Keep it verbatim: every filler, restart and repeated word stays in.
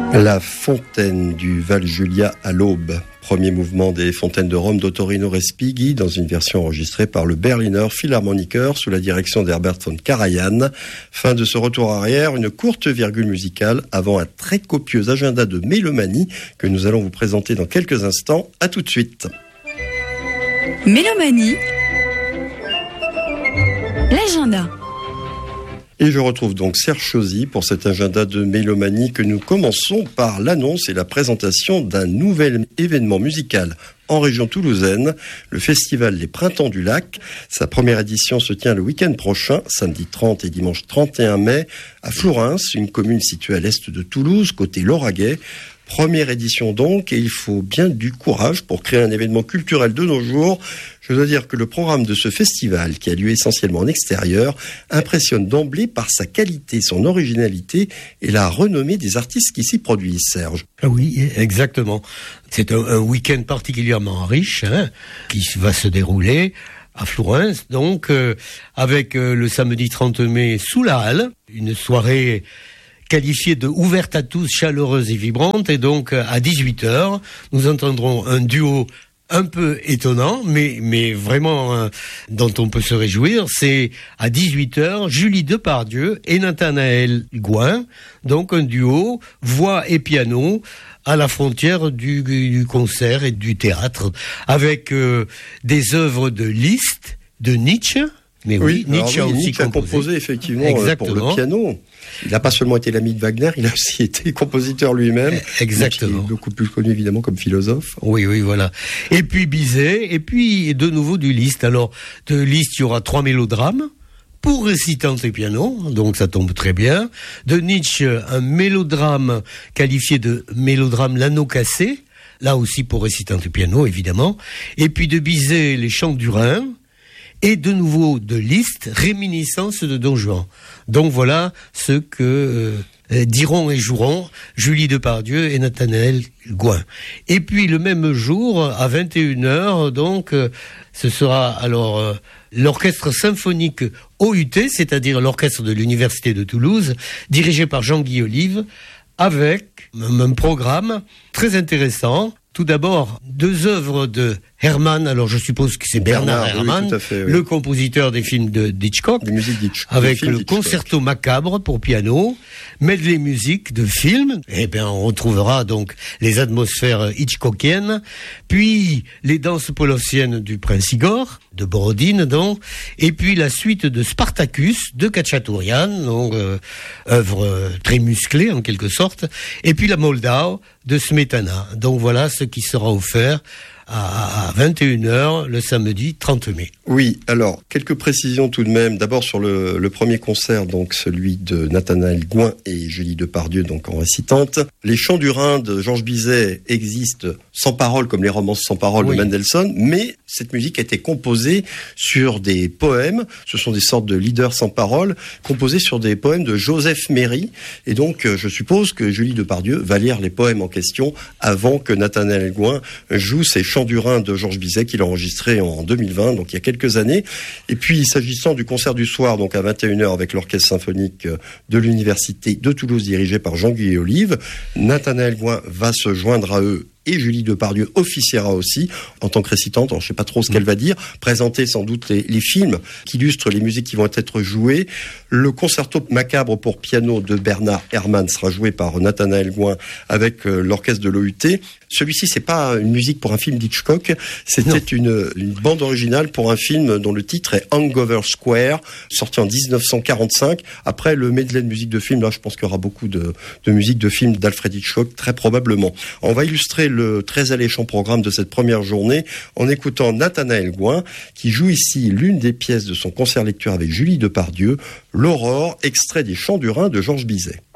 La fontaine du Val Julia à l'aube. Premier mouvement des Fontaines de Rome d'Ottorino Respighi dans une version enregistrée par le Berliner Philharmoniker sous la direction d'Herbert von Karajan. Fin de ce retour arrière, une courte virgule musicale avant un très copieux agenda de mélomanie que nous allons vous présenter dans quelques instants. À tout de suite. Mélomanie, l'agenda. Et je retrouve donc Serge Chauzy pour cet agenda de mélomanie que nous commençons par l'annonce et la présentation d'un nouvel événement musical en région toulousaine, le festival Les Printemps du Lac. Sa première édition se tient le week-end prochain, samedi trente et dimanche trente et un mai, à Flourens, une commune située à l'est de Toulouse, côté Lauragais. Première édition donc, et il faut bien du courage pour créer un événement culturel de nos jours. Je dois dire que le programme de ce festival, qui a lieu essentiellement en extérieur, impressionne d'emblée par sa qualité, son originalité et la renommée des artistes qui s'y produisent, Serge. Oui, exactement. C'est un, un week-end particulièrement riche, hein, qui va se dérouler à Flourens, donc, euh, avec euh, le samedi trente mai sous la halle, une soirée qualifiée de ouverte à tous, chaleureuse et vibrante, et donc à dix-huit heures, nous entendrons un duo un peu étonnant, mais mais vraiment euh, dont on peut se réjouir. C'est à dix-huit heures, Julie Depardieu et Nathanaël Gouin, donc un duo voix et piano à la frontière du, du concert et du théâtre, avec euh, des œuvres de Liszt, de Nietzsche. Mais oui, oui Nietzsche, oui, a aussi Nietzsche composé. a composé effectivement pour le piano. Il n'a pas seulement été l'ami de Wagner, il a aussi été compositeur lui-même. Exactement. Il est beaucoup plus connu évidemment comme philosophe. Oui, oui, voilà. Et puis Bizet, et puis de nouveau du Liszt. Alors, de Liszt, il y aura trois mélodrames pour récitante et piano, donc ça tombe très bien. De Nietzsche, un mélodrame qualifié de mélodrame l'anneau cassé, là aussi pour récitante et piano, évidemment. Et puis de Bizet, les chants du Rhin. Et de nouveau de Liszt, réminiscence de Don Juan. Donc voilà ce que euh, diront et joueront Julie Depardieu et Nathanaël Gouin. Et puis le même jour, à vingt et une heures, donc, euh, ce sera alors euh, l'orchestre symphonique O U T, c'est-à-dire l'orchestre de l'Université de Toulouse, dirigé par Jean-Guy Olive, avec un, un programme très intéressant. Tout d'abord, deux œuvres de Herrmann, alors je suppose que c'est Bernard, Bernard Herrmann, oui, tout à fait, oui. Le compositeur des films de d'Hitchcock, des musiques d'Hitchcock, avec le concerto macabre pour piano, medley musique de films, et bien on retrouvera donc les atmosphères hitchcockiennes, puis les danses polossiennes du Prince Igor, de Borodine donc, et puis la suite de Spartacus de Khachaturian, donc euh, œuvre euh, très musclée en quelque sorte, et puis la Moldau de Smetana. Donc voilà ce qui sera offert à vingt et une heures le samedi trente mai. Oui, alors quelques précisions tout de même. D'abord sur le, le premier concert, donc celui de Nathanaël Gouin et Julie Depardieu, donc en récitante. Les chants du Rhin de Georges Bizet existent sans paroles, comme les romances sans paroles oui. de Mendelssohn, mais cette musique a été composée sur des poèmes. Ce sont des sortes de leaders sans paroles, composés sur des poèmes de Joseph Méry. Et donc, je suppose que Julie Depardieu va lire les poèmes en question avant que Nathanaël Gouin joue ses chants du Rhin de Georges Bizet qu'il a enregistré en deux mille vingt, donc il y a quelques années. Et puis, s'agissant du concert du soir, donc à vingt et une heures avec l'orchestre symphonique de l'Université de Toulouse dirigé par Jean-Guy Olive, Nathanaël Gouin va se joindre à eux. Et Julie Depardieu officiera aussi en tant que récitante. Alors, je ne sais pas trop ce qu'elle va dire. Présenter sans doute les, les films qui illustrent les musiques qui vont être jouées. Le concerto macabre pour piano de Bernard Herrmann sera joué par Nathanaël Gouin avec euh, l'orchestre de l'O U T. Celui-ci, c'est pas une musique pour un film d'Hitchcock. C'était une, une bande originale pour un film dont le titre est Hangover Square, sorti en dix-neuf cent quarante-cinq. Après le medley de musique de film, là, je pense qu'il y aura beaucoup de, de musique de film d'Alfred Hitchcock, très probablement. On va illustrer le très alléchant programme de cette première journée en écoutant Nathanaël Gouin, qui joue ici l'une des pièces de son concert lecture avec Julie Depardieu, l'Aurore, extrait des Chants du Rhin de Georges Bizet.